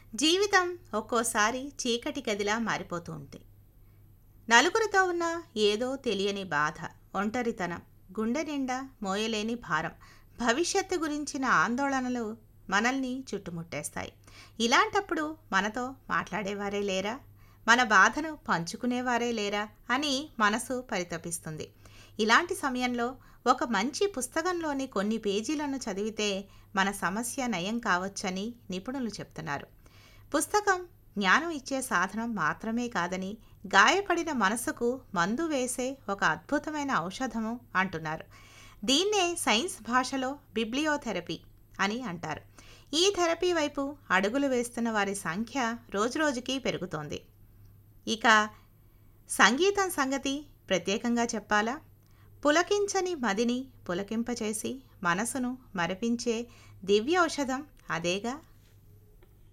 జీవితం ఒక్కోసారి చీకటి గదిలా మారిపోతూ ఉంటుంది. నలుగురితో ఉన్న ఏదో తెలియని బాధ, ఒంటరితనం, గుండె నిండా మోయలేని భారం, భవిష్యత్తు గురించిన ఆందోళనలు మనల్ని చుట్టుముట్టేస్తాయి. ఇలాంటప్పుడు మనతో మాట్లాడేవారే లేరా, మన బాధను పంచుకునేవారే లేరా అని మనసు పరితపిస్తుంది. ఇలాంటి సమయంలో ఒక మంచి పుస్తకంలోని కొన్ని పేజీలను చదివితే మన సమస్య నయం కావచ్చని నిపుణులు చెప్తున్నారు. పుస్తకం జ్ఞానం ఇచ్చే సాధనం మాత్రమే కాదని, గాయపడిన మనసుకు మందు వేసే ఒక అద్భుతమైన ఔషధము అంటున్నారు. దీన్నే సైన్స్ భాషలో బిబ్లియోథెరపీ అని అంటారు. ఈ థెరపీ వైపు అడుగులు వేస్తున్న వారి సంఖ్య రోజురోజుకి పెరుగుతోంది. ఇక సంగీతం సంగతి ప్రత్యేకంగా చెప్పాలా? పులకించని మదిని పులకింపచేసి మనసును మరపించే దివ్య ఔషధం అదేగా.